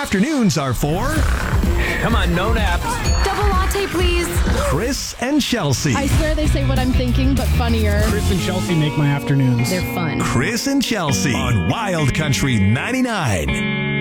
afternoons are for Come on, no naps. Double latte, please. Chris and Chelsea. I swear they say what I'm thinking, but funnier. Chris and Chelsea make my afternoons. They're fun. Chris and Chelsea on Wild Country 99.